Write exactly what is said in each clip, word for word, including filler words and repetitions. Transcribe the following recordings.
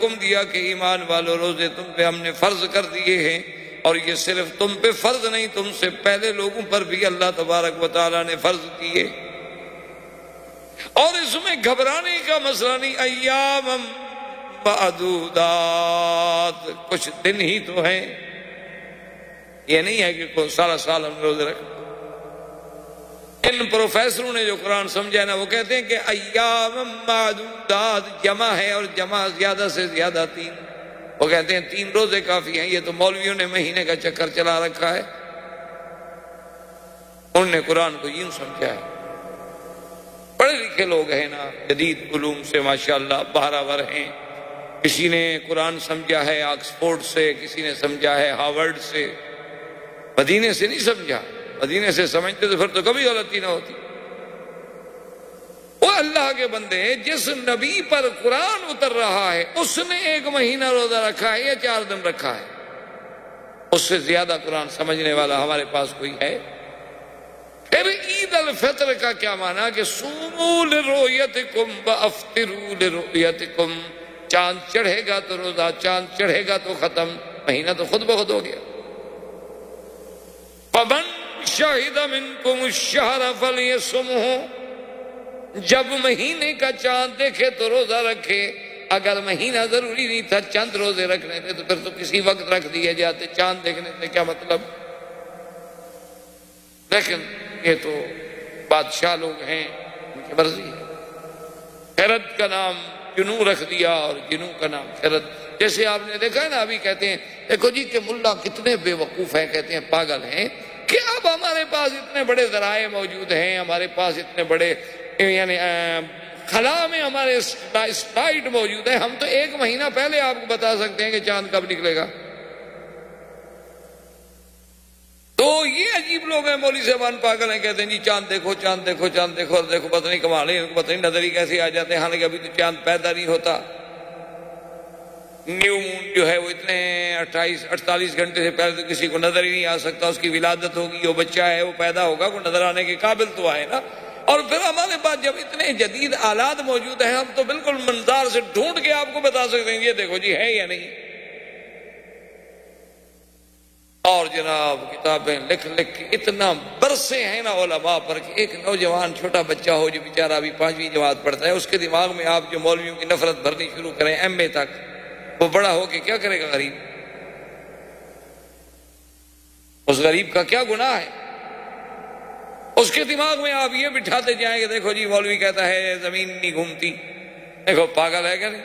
حکم دیا کہ ایمان والو روزے تم پہ ہم نے فرض کر دیے ہیں، اور یہ صرف تم پہ فرض نہیں، تم سے پہلے لوگوں پر بھی اللہ تبارک و تعالیٰ نے فرض کیے۔ اور اس میں گھبرانے کا مسئلہ نہیں، ایام معدودات، کچھ دن ہی تو ہیں، یہ نہیں ہے کہ کوئی سارا سال ہم روزے رکھیں۔ ان پروفیسروں نے جو قرآن سمجھا نا، وہ کہتے ہیں کہ ایام معدودات جمع ہے، اور جمع زیادہ سے زیادہ تین، وہ کہتے ہیں تین روزے کافی ہیں۔ یہ تو مولویوں نے مہینے کا چکر چلا رکھا ہے، انہوں نے قرآن کو یوں سمجھا ہے۔ پڑھے لکھے لوگ ہیں نا، جدید علوم سے ماشاءاللہ بہراور ہیں، کسی نے قرآن سمجھا ہے آکسفورڈ سے، کسی نے سمجھا ہے ہارورڈ سے، مدینے سے نہیں سمجھا، مدینے سے سمجھتے تو پھر تو کبھی غلطی نہ ہوتی۔ وہ اللہ کے بندے، جس نبی پر قرآن اتر رہا ہے اس نے ایک مہینہ روزہ رکھا ہے یا چار دن رکھا ہے؟ اس سے زیادہ قرآن سمجھنے والا ہمارے پاس کوئی ہے؟ پھر عید الفطر کا کیا معنی کہ صوموا لرؤیتکم وافطروا لرؤیتکم، چاند چڑھے گا تو روزہ، چاند چڑھے گا تو ختم، مہینہ تو خود بخود ہو گیا۔ فمن شہد منکم الشہر فلیصمہ، جب مہینے کا چاند دیکھے تو روزہ رکھے۔ اگر مہینہ ضروری نہیں تھا، چند روزے رکھنے تھے تو پھر تو کسی وقت رکھ دیے جاتے، چاند دیکھنے سے کیا مطلب؟ لیکن یہ تو بادشاہ لوگ ہیں، ان کی مرضی ہے۔ خرد کا نام جنو رکھ دیا اور جنو کا نام خرد۔ جیسے آپ نے دیکھا ہے نا، ابھی کہتے ہیں دیکھو جی کہ ملا کتنے بے وقوف ہیں، کہتے ہیں پاگل ہیں کہ اب ہمارے پاس اتنے بڑے ذرائع موجود ہیں، ہمارے پاس اتنے بڑے یعنی خلا میں ہمارے سائٹ موجود ہے، ہم تو ایک مہینہ پہلے آپ کو بتا سکتے ہیں کہ چاند کب نکلے گا۔ تو یہ عجیب لوگ ہیں، مولوی صاحبان پاگل ہیں، کہتے ہیں جی چاند دیکھو چاند دیکھو چاند دیکھو، اور دیکھو پتہ نہیں کمال ہے، ان کو پتہ نہیں نظر ہی کیسے آ جاتے ہیں، حالانکہ ابھی تو چاند پیدا نہیں ہوتا۔ نیو مون جو ہے وہ اتنے اٹھائیس اڑتالیس گھنٹے سے پہلے تو کسی کو نظر ہی نہیں آ سکتا، اس کی ولادت ہوگی، وہ بچہ ہے وہ پیدا ہوگا، وہ نظر آنے کے قابل تو آئے نا۔ اور پھر ہمارے پاس جب اتنے جدید آلات موجود ہیں، ہم تو بالکل منظار سے ڈھونڈ کے آپ کو بتا سکتے ہیں یہ دیکھو جی ہے یا نہیں۔ اور جناب کتابیں لکھ لکھ کے اتنا برسے ہیں نا علماء پر کہ ایک نوجوان چھوٹا بچہ ہو جو بیچارہ ابھی پانچویں جماعت پڑھتا ہے، اس کے دماغ میں آپ جو مولویوں کی نفرت بھرنی شروع کریں ایم اے تک، وہ بڑا ہو کے کیا کرے گا؟ غریب، اس غریب کا کیا گناہ ہے؟ اس کے دماغ میں آپ یہ بٹھاتے جائیں کہ دیکھو جی مولوی کہتا ہے زمین نہیں گھومتی، دیکھو پاگل ہے کیا نہیں؟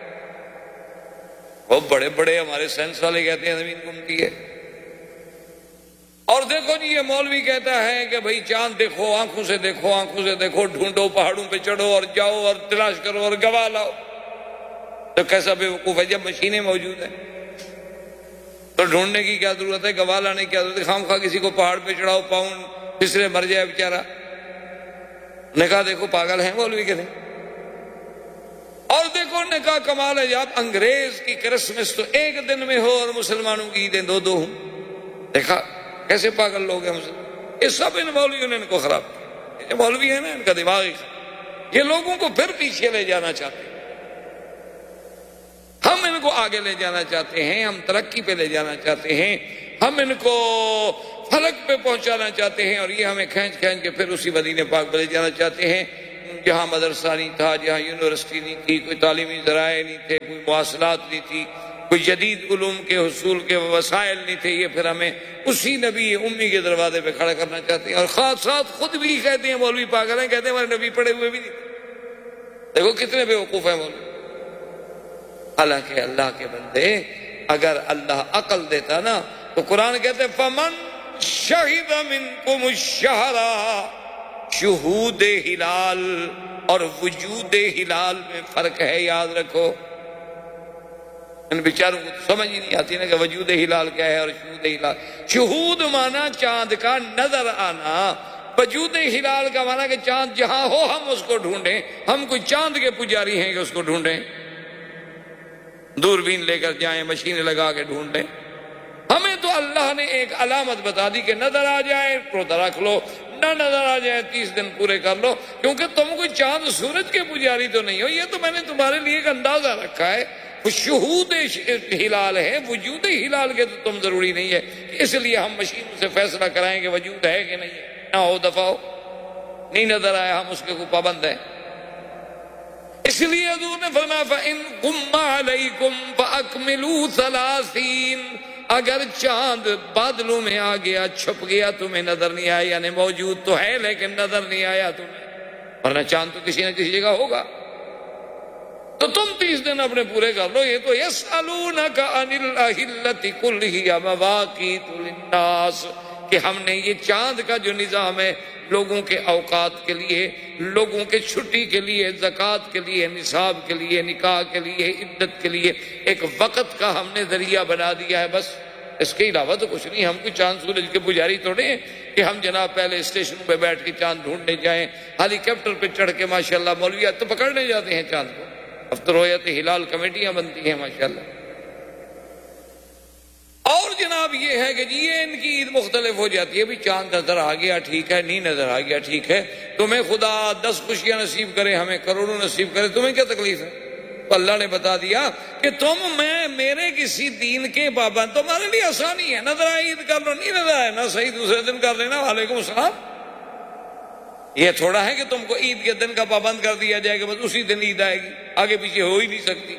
وہ بڑے بڑے ہمارے سائنس والے کہتے ہیں زمین گھومتی ہے، اور دیکھو جی یہ مولوی کہتا ہے کہ بھئی چاند دیکھو، آنکھوں سے دیکھو، آنکھوں سے دیکھو، ڈھونڈو، پہاڑوں پہ چڑھو اور جاؤ اور تلاش کرو اور گواہ لاؤ۔ تو کیسا بے وقوف ہے؟ جب مشینیں موجود ہیں تو ڈھونڈنے کی کیا ضرورت ہے؟ گواہ لانے کی کیا ضرورت ہے؟ خام خواہ کسی کو پہاڑ پہ چڑھاؤ، پاؤں پھسلے مر جائے بیچارہ۔ نے کہا دیکھو پاگل ہیں مولوی کے نہیں۔ اور دیکھو نے کہا کمال ہے، آپ انگریز کی کرسمس تو ایک دن میں ہو اور مسلمانوں کی عیدیں دو دو ہوں۔ دیکھا کیسے پاگل لوگ ہیں مسلمان۔ یہ سب ان مولویوں نے ان کو خراب کیا۔ یہ مولوی ہے نا، ان کا دماغ ہی خراب۔ یہ لوگوں کو پھر پیچھے لے جانا چاہتے ہیں، ہم ان کو آگے لے جانا چاہتے ہیں، ہم ترقی پہ لے جانا چاہتے ہیں، ہم ان کو فلک پہ پہنچانا چاہتے ہیں، اور یہ ہمیں کھینچ کھینچ کے پھر اسی مدینے پاک پہ لے جانا چاہتے ہیں جہاں مدرسہ نہیں تھا، جہاں یونیورسٹی نہیں تھی، کوئی تعلیمی ذرائع نہیں تھے، کوئی مواصلات نہیں تھی، کوئی جدید علوم کے حصول کے وسائل نہیں تھے۔ یہ پھر ہمیں اسی نبی امی کے دروازے پہ کھڑا کرنا چاہتے ہیں، اور خاص ساتھ خود بھی کہتے ہیں مولوی پاگل ہیں، کہتے ہیں ہمارے نبی پڑھے ہوئے بھی نہیں۔ دیکھو کتنے بے وقوف ہیں مولوی۔ حالانکہ اللہ کے بندے، اگر اللہ عقل دیتا نا تو قرآن کہتے فمن شہد منکم الشہر، شہود ہلال اور وجود ہلال میں فرق ہے، یاد رکھو۔ ان بیچاروں کو سمجھ ہی نہیں آتی نا کہ وجود ہلال کیا ہے اور شہود ہلال۔ شہود مانا چاند کا نظر آنا، وجود ہلال کا مانا کہ چاند جہاں ہو ہم اس کو ڈھونڈیں۔ ہم کوئی چاند کے پجاری ہیں کہ اس کو ڈھونڈیں، دوربین لے کر جائیں، مشینیں لگا کے ڈھونڈیں؟ ہمیں تو اللہ نے ایک علامت بتا دی کہ نظر آ جائے روزہ رکھ لو، نہ نظر آ جائے تیس دن پورے کر لو، کیونکہ تم کوئی چاند سورج کے پجاری تو نہیں ہو، یہ تو میں نے تمہارے لیے ایک اندازہ رکھا ہے۔ وہ شہود ہلال ہے، وجود ہلال کے تو تم ضروری نہیں ہے کہ اس لیے ہم مشین سے فیصلہ کرائیں کہ وجود ہے کہ نہیں ہے، نہ ہو دفعہ ہو، نہیں نظر آیا ہم اس کے کو پابند ہیں۔ اس لیے حضور نے فرمایا فَإِن غُمَّ عَلَيْكُمْ فَأَكْمِلُوا ثَلَاثِينَ، اگر چاند بادلوں میں آ گیا، چھپ گیا، تمہیں نظر نہیں آیا، یعنی موجود تو ہے لیکن نظر نہیں آیا تمہیں، ورنہ چاند تو کسی نہ کسی جگہ ہوگا، تو تم تیس دن اپنے پورے کر لو۔ یہ تو یسألونک عن الأہلة قل ہی مواقیت للناس، کہ ہم نے یہ چاند کا جو نظام ہے لوگوں کے اوقات کے لیے، لوگوں کے چھٹی کے لیے، زکوٰۃ کے لیے، نصاب کے لیے، نکاح کے لیے، عدت کے لیے ایک وقت کا ہم نے ذریعہ بنا دیا ہے، بس اس کے علاوہ تو کچھ نہیں۔ ہم کوئی چاند سورج کے پجاری تھوڑے ہیں کہ ہم جناب پہلے اسٹیشن پہ بیٹھ کے چاند ڈھونڈنے جائیں، ہیلی کاپٹر پہ چڑھ کے ماشاءاللہ مولویات تو پکڑنے جاتے ہیں چاند کو، اب تو رویت ہلال کمیٹیاں بنتی ہیں ماشاءاللہ۔ اور جناب یہ ہے کہ جی یہ ان کی عید مختلف ہو جاتی ہے، بھی چاند نظر آ گیا ٹھیک ہے، نہیں نظر آ گیا ٹھیک ہے، تمہیں خدا دس خوشیاں نصیب کرے، ہمیں کروڑوں نصیب کرے، تمہیں کیا تکلیف ہے؟ تو اللہ نے بتا دیا کہ تم میں میرے کسی دین کے پابند، تمہارے لیے آسانی ہے، نظر آئے عید کر لو، نہیں نظر آئے نا صحیح دوسرے دن کر لینا، وعلیکم السلام۔ یہ تھوڑا ہے کہ تم کو عید کے دن کا پابند کر دیا جائے گا، بس اسی دن عید آئے گی، آگے پیچھے ہو ہی نہیں سکتی۔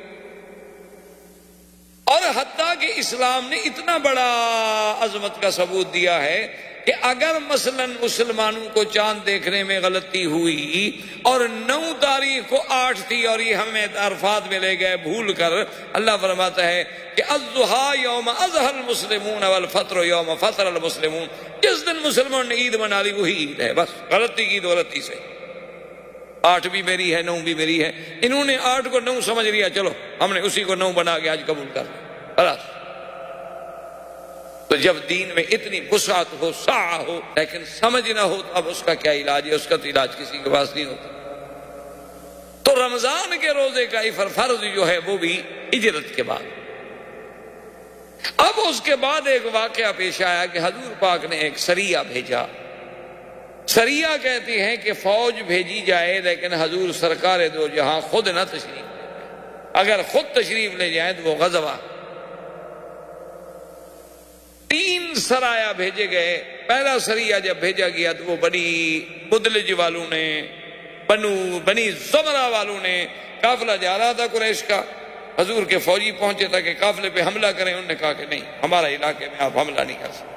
اور حتیٰ کہ اسلام نے اتنا بڑا عظمت کا ثبوت دیا ہے کہ اگر مثلا مسلمانوں کو چاند دیکھنے میں غلطی ہوئی اور نو تاریخ کو آٹھ تھی اور یہ ہمیں عرفات میں لے گئے بھول کر، اللہ فرماتا ہے کہ الضحیٰ یوم اضحی المسلمون والفطر یوم فطر المسلمون، جس دن مسلمان نے عید منا لی وہی عید ہے، بس غلطی کی تو غلطی سے، آٹھ بھی میری ہے، نو بھی میری ہے، انہوں نے آٹھ کو نو سمجھ لیا، چلو ہم نے اسی کو نو بنا کے آج قبول کر لیا، خلاص۔ تو جب دین میں اتنی وسعت ہو، سعہ ہو، لیکن سمجھ نہ ہو تو اب اس کا کیا علاج ہے؟ اس کا تو علاج کسی کے پاس نہیں ہوتا۔ تو رمضان کے روزے کا فرض جو ہے وہ بھی ہجرت کے بعد۔ اب اس کے بعد ایک واقعہ پیش آیا کہ حضور پاک نے ایک سریہ بھیجا۔ سریہ کہتے ہیں کہ فوج بھیجی جائے لیکن حضور سرکار دو جہاں خود نہ تشریف، اگر خود تشریف لے جائیں تو وہ غزوہ۔ تین سرایا بھیجے گئے۔ پہلا سریہ جب بھیجا گیا تو وہ بنی مدلج والوں نے، بنو بنی زمرہ والوں نے، قافلہ جا رہا تھا قریش کا، حضور کے فوجی پہنچے تھا کہ قافلے پہ حملہ کریں، انہوں نے کہا کہ نہیں، ہمارے علاقے میں آپ حملہ نہیں کر سکتے،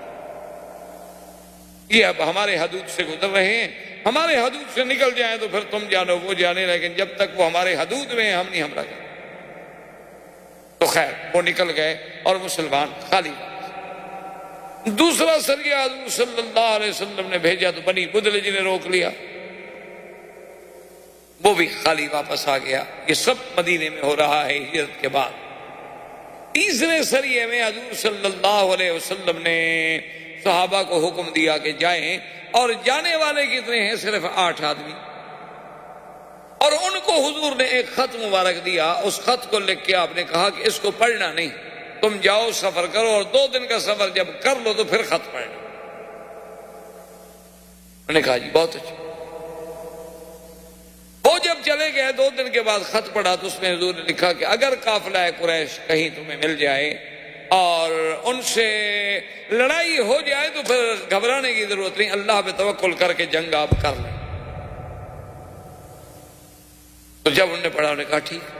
یہ اب ہمارے حدود سے گزر رہے ہیں، ہمارے حدود سے نکل جائیں تو پھر تم جانو وہ جانے، لیکن جب تک وہ ہمارے حدود میں ہیں ہم نہیں حملہ کریں۔ تو خیر وہ نکل گئے اور مسلمان خالی۔ دوسرا سریہ حضور صلی اللہ علیہ وسلم نے بھیجا تو بنی مدلج نے روک لیا، وہ بھی خالی واپس آ گیا۔ یہ سب مدینے میں ہو رہا ہے ہجرت کے بعد۔ تیسرے سریے میں حضور صلی اللہ علیہ وسلم نے صحابہ کو حکم دیا کہ جائیں، اور جانے والے کتنے ہیں؟ صرف آٹھ آدمی، اور ان کو حضور نے ایک خط مبارک دیا، اس خط کو لکھ کے آپ نے کہا کہ اس کو پڑھنا نہیں، تم جاؤ سفر کرو اور دو دن کا سفر جب کر لو تو پھر خط پڑھنا۔ میں نے کہا جی بہت اچھا۔ وہ جب چلے گئے دو دن کے بعد خط پڑھا تو اس میں حضور نے لکھا کہ اگر قافلہ قریش کہیں تمہیں مل جائے اور ان سے لڑائی ہو جائے تو پھر گھبرانے کی ضرورت نہیں، اللہ پہ توکل کر کے جنگ آپ کر لیں۔ تو جب انہوں نے پڑھا انہوں نے کہا ٹھیک۔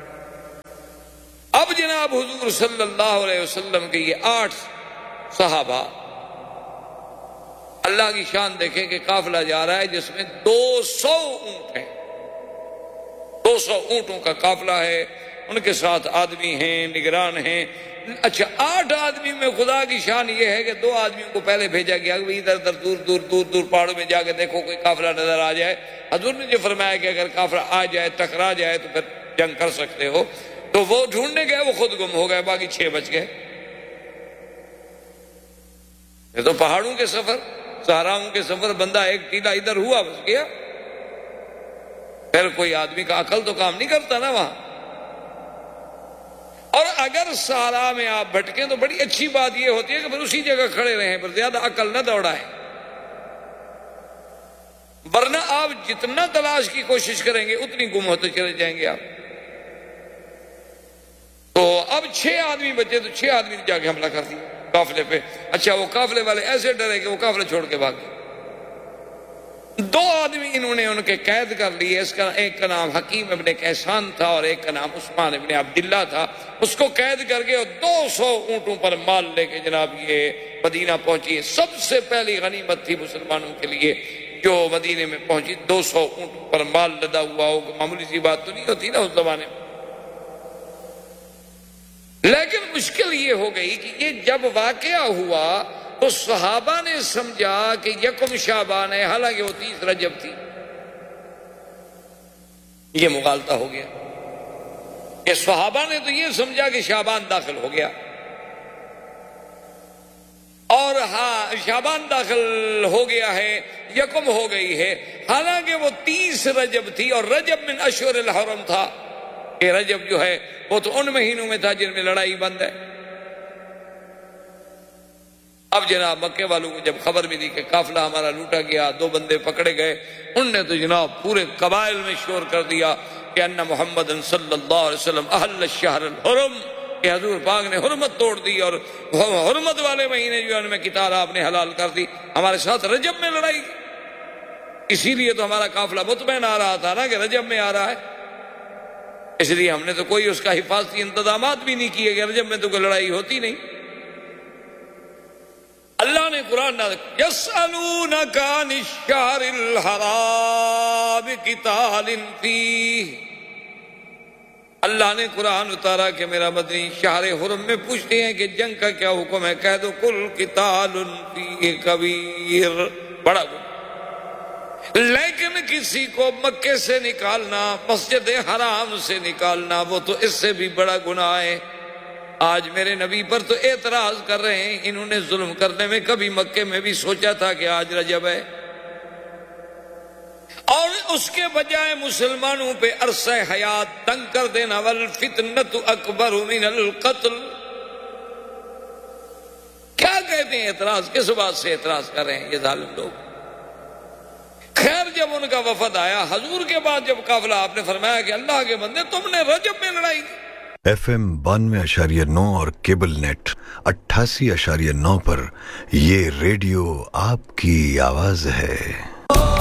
اب جناب حضور صلی اللہ علیہ وسلم کے یہ آٹھ صحابہ، اللہ کی شان دیکھیں کہ قافلہ جا رہا ہے جس میں دو سو اونٹ ہیں، دو سو اونٹوں کا قافلہ ہے، ان کے ساتھ آدمی ہیں، نگران ہیں۔ اچھا آٹھ آدمی میں خدا کی شان یہ ہے کہ دو آدمیوں کو پہلے بھیجا گیا کہ ادھر ادھر دور دور دور دور پہاڑوں میں جا کے دیکھو کوئی قافلہ نظر آ جائے۔ حضور نے جو فرمایا کہ اگر قافلہ آ جائے ٹکرا جائے تو پھر جنگ کر سکتے ہو، تو وہ ڈھونڈنے گئے، وہ خود گم ہو گئے، باقی چھ بچ گئے۔ یہ تو پہاڑوں کے سفر، صحراؤں کے سفر، بندہ ایک ٹیلا ادھر ہوا بس گیا، پھر کوئی آدمی کا عقل تو کام نہیں کرتا نا وہاں۔ اور اگر صحرا میں آپ بھٹکیں تو بڑی اچھی بات یہ ہوتی ہے کہ پھر اسی جگہ کھڑے رہیں، پر زیادہ عقل نہ دوڑائیں، ورنہ آپ جتنا تلاش کی کوشش کریں گے اتنی گم ہوتے چلے جائیں گے آپ۔ تو اب چھ آدمی بچے تو چھ آدمی نے جا کے حملہ کر دیا قافلے پہ. اچھا وہ قافلے والے ایسے ڈرے کہ وہ قافلے چھوڑ کے بھاگ گئے. دو آدمی انہوں نے ان کے قید کر لیے. اس کا ایک کا نام حکیم ابن کیسان تھا اور ایک کا نام عثمان ابن عبداللہ تھا. اس کو قید کر کے اور دو سو اونٹوں پر مال لے کے جناب یہ مدینہ پہنچی. سب سے پہلی غنیمت تھی مسلمانوں کے لیے جو مدینے میں پہنچی. دو سو اونٹوں پر مال لدا ہوا ہو, معمولی سی بات تو نہیں ہوتی نا اس زمانے میں. لیکن مشکل یہ ہو گئی کہ یہ جب واقعہ ہوا تو صحابہ نے سمجھا کہ یکم شعبان ہے, حالانکہ وہ تیس رجب تھی. یہ مغالطہ ہو گیا کہ صحابہ نے تو یہ سمجھا کہ شعبان داخل ہو گیا, اور ہاں شعبان داخل ہو گیا ہے, یکم ہو گئی ہے, حالانکہ وہ تیس رجب تھی اور رجب من اشہر الحرم تھا. کہ رجب جو ہے وہ تو ان مہینوں میں تھا جن میں لڑائی بند ہے. اب جناب مکے والوں کو جب خبر ملی کہ قافلہ ہمارا لوٹا گیا, دو بندے پکڑے گئے, ان نے تو جناب پورے قبائل میں شور کر دیا کہ ان محمد صلی اللہ علیہ وسلم احل الشہر الحرم, کہ حضور پاک نے حرمت توڑ دی اور حرمت والے مہینے جو ان میں قتال آپ نے حلال کر دی. ہمارے ساتھ رجب میں لڑائی, اسی لیے تو ہمارا قافلہ مطمئن آ رہا تھا نا کہ رجب میں آ رہا ہے. اس لیے ہم نے تو کوئی اس کا حفاظتی انتظامات بھی نہیں کیے کہ رجب میں تو کوئی لڑائی ہوتی نہیں. اللہ نے قرآن نازل یسألونک عن الشہر الحرام قتال فیہ, اللہ نے قرآن اتارا کہ میرا مدنی شہر حرم میں پوچھتے ہیں کہ جنگ کا کیا حکم ہے, کہہ دو کل قتال فیہ کبیر, بڑا گناہ. لیکن کسی کو مکے سے نکالنا, مسجد حرام سے نکالنا, وہ تو اس سے بھی بڑا گناہ ہے. آج میرے نبی پر تو اعتراض کر رہے ہیں, انہوں نے ظلم کرنے میں کبھی مکے میں بھی سوچا تھا کہ آج رجب ہے, اور اس کے بجائے مسلمانوں پہ عرصہ حیات تنگ کر دینا. والفتنۃ اکبر من القتل, کیا کہتے ہیں اعتراض, کس بات سے اعتراض کر رہے ہیں یہ ظالم لوگ. خیر جب ان کا وفد آیا حضور کے بعد, جب قافلہ, آپ نے فرمایا کہ اللہ کے بندے تم نے رجب میں لڑائی کی. ایف ایم بانوے اشاریہ نو اور کیبل نیٹ اٹھاسی اشاریہ نو پر یہ ریڈیو آپ کی آواز ہے.